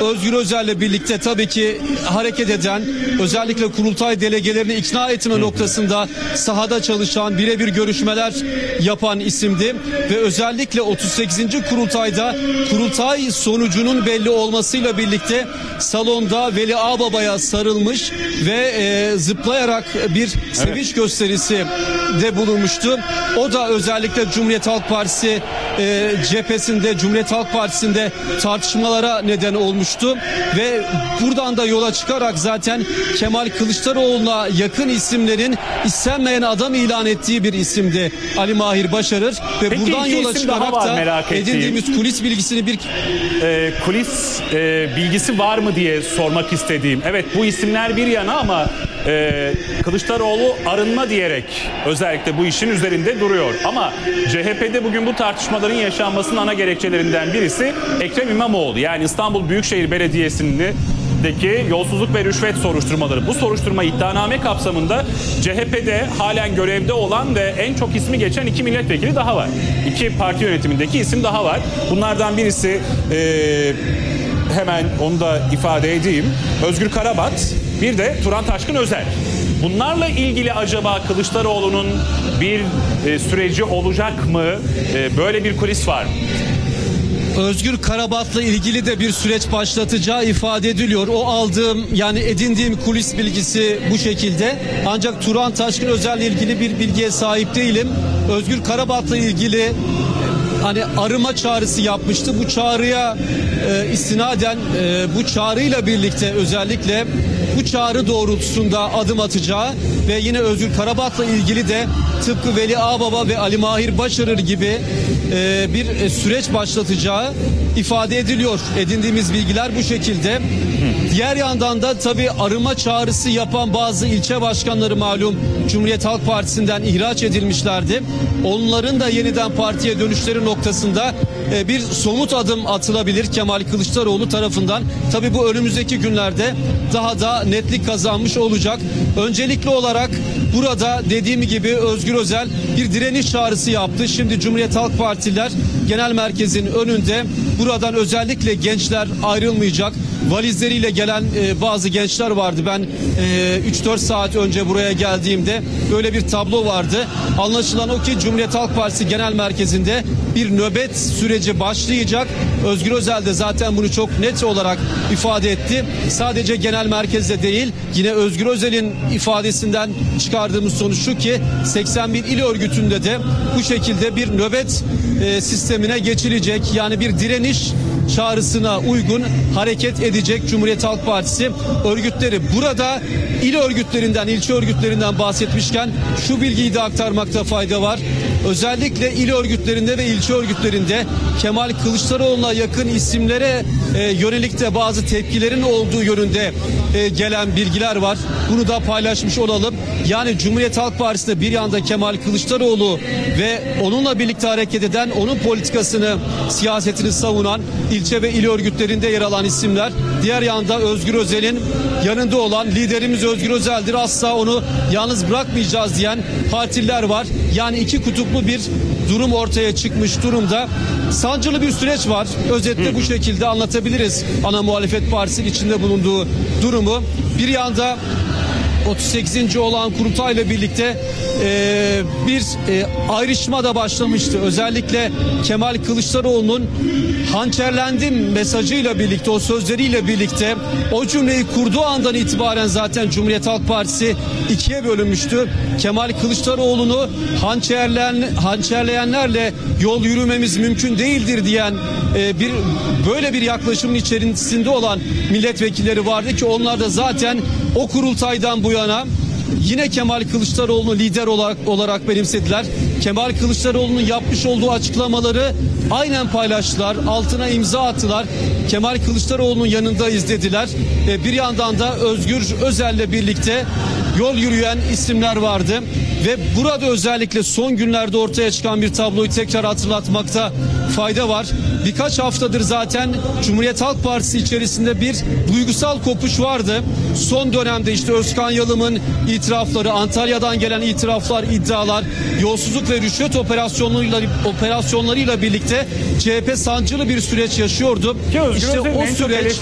Özgür Özel'le birlikte tabii ki hareket eden, özellikle kurultay delegelerini ikna etme noktasında sahada çalışan, birebir görüşmeler yapan isimdi ve özellikle 38. kurultayda kurultay sonucunun belli olmasıyla birlikte salonda Veli Ağbaba'ya sarılmış ve zıplayarak bir sevinç gösterisi de bulunmuştu. O da özellikle Cumhuriyet Halk Partisi cephesinde, Cumhuriyet Halk Partisi'nde tartışmalara neden olmuştu ve buradan da yola çıkarak zaten Kemal Kılıçdaroğlu'na yakın isimlerin istenmeyen adam ilan ettiği bir isimdi Ali Mahir Başarır ve Peki, buradan iki yola isim daha çıkarak var da merak ettiğim. edindiğimiz kulis bilgisini Kulis bilgisi var mı diye sormak istediğim. Evet, bu isimler bir yana ama Kılıçdaroğlu arınma diyerek özellikle bu işin üzerinde duruyor. Ama CHP'de bugün bu tartışmaların yaşanmasının ana gerekçelerinden birisi Ekrem İmamoğlu. Yani İstanbul Büyükşehir Belediyesi'ndeki yolsuzluk ve rüşvet soruşturmaları. Bu soruşturma iddianame kapsamında CHP'de halen görevde olan ve en çok ismi geçen 2 milletvekili daha var. 2 parti yönetimindeki isim daha var. Bunlardan birisi hemen onu da ifade edeyim. Özgür Karabat, bir de Turan Taşkın Özel. Bunlarla ilgili acaba Kılıçdaroğlu'nun bir süreci olacak mı? Böyle bir kulis var mı? Özgür Karabat'la ilgili de bir süreç başlatacağı ifade ediliyor. O aldığım, yani edindiğim kulis bilgisi bu şekilde. Ancak Turan Taşkın Özel'le ilgili bir bilgiye sahip değilim. Özgür Karabat'la ilgili hani arıma çağrısı yapmıştı. Bu çağrıya istinaden bu çağrıyla birlikte özellikle bu çağrı doğrultusunda adım atacağı ve yine Özgür Karabat'la ilgili de tıpkı Veli Ağbaba ve Ali Mahir Başarır gibi bir süreç başlatacağı ifade ediliyor. Edindiğimiz bilgiler bu şekilde. Diğer yandan da tabii arıma çağrısı yapan bazı ilçe başkanları malum Cumhuriyet Halk Partisi'nden ihraç edilmişlerdi. Onların da yeniden partiye dönüşleri noktasında bir somut adım atılabilir Kemal Kılıçdaroğlu tarafından. Tabii bu önümüzdeki günlerde daha da netlik kazanmış olacak. Öncelikli olarak burada dediğim gibi Özgür Özel bir direniş çağrısı yaptı. Şimdi Cumhuriyet Halk Partililer Genel Merkez'in önünde, buradan özellikle gençler ayrılmayacak. Valizleriyle gelen bazı gençler vardı. Ben 3-4 saat önce buraya geldiğimde böyle bir tablo vardı. Anlaşılan o ki Cumhuriyet Halk Partisi Genel Merkezi'nde bir nöbet süreci başlayacak. Özgür Özel de zaten bunu çok net olarak ifade etti. Sadece genel merkezde değil, yine Özgür Özel'in ifadesinden çıkardığımız sonuç şu ki 81 il örgütünde de bu şekilde bir nöbet sistemine geçilecek. Yani bir direniş çağrısına uygun hareket edecek Cumhuriyet Halk Partisi örgütleri. Burada il örgütlerinden, ilçe örgütlerinden bahsetmişken şu bilgiyi de aktarmakta fayda var. Özellikle il örgütlerinde ve ilçe örgütlerinde Kemal Kılıçdaroğlu'na yakın isimlere yönelik de bazı tepkilerin olduğu yönünde gelen bilgiler var. Bunu da paylaşmış olalım. Yani Cumhuriyet Halk Partisi'nde bir yanda Kemal Kılıçdaroğlu ve onunla birlikte hareket eden, onun politikasını, siyasetini savunan ilçe ve il örgütlerinde yer alan isimler. Diğer yanda Özgür Özel'in yanında olan, liderimiz Özgür Özel'dir, asla onu yalnız bırakmayacağız diyen partililer var. Yani iki kutuplu bir durum ortaya çıkmış durumda. Sancılı bir süreç var. Özetle bu şekilde anlatabiliriz ana muhalefet partisinin içinde bulunduğu durumu. Bir yanda 38. olan kurultayla birlikte bir ayrışma da başlamıştı. Özellikle Kemal Kılıçdaroğlu'nun hançerlendim mesajıyla birlikte, o sözleriyle birlikte o cümleyi kurduğu andan itibaren zaten Cumhuriyet Halk Partisi ikiye bölünmüştü. Kemal Kılıçdaroğlu'nu hançerleyenlerle yol yürümemiz mümkün değildir diyen böyle bir yaklaşımın içerisinde olan milletvekilleri vardı ki onlar da zaten o kurultaydan bu yana yine Kemal Kılıçdaroğlu'nu lider olarak benimsediler. Kemal Kılıçdaroğlu'nun yapmış olduğu açıklamaları aynen paylaştılar. Altına imza attılar. Kemal Kılıçdaroğlu'nun yanındayız dediler. Bir yandan da Özgür Özel'le birlikte yol yürüyen isimler vardı. Ve burada özellikle son günlerde ortaya çıkan bir tabloyu tekrar hatırlatmakta fayda var. Birkaç haftadır zaten Cumhuriyet Halk Partisi içerisinde bir duygusal kopuş vardı. Son dönemde işte Özkan Yalım'ın itirafları, Antalya'dan gelen itiraflar, iddialar, yolsuzluk ve rüşvet operasyonlarıyla birlikte CHP sancılı bir süreç yaşıyordu. Ki Özgür İşte Özel'in o en çok süreç